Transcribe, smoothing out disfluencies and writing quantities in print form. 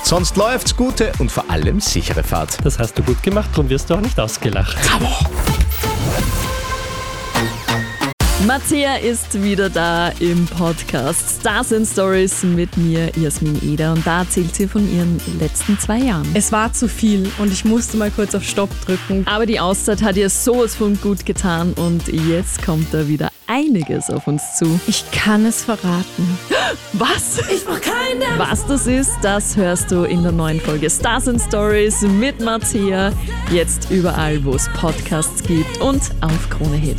Sonst läuft's, gute und vor allem sichere Fahrt. Das hast du gut gemacht, darum wirst du auch nicht ausgelacht. Mattea ist wieder da im Podcast Stars and Stories mit mir, Jasmin Eder. Und da erzählt sie von ihren letzten 2 Jahren. Es war zu viel und ich musste mal kurz auf Stopp drücken. Aber die Auszeit hat ihr sowas von gut getan und jetzt kommt da wieder einiges auf uns zu. Ich kann es verraten. Was? Ich brauch keine. Was das ist, das hörst du in der neuen Folge Stars and Stories mit Mattea. Jetzt überall, wo es Podcasts gibt und auf Krone Hit.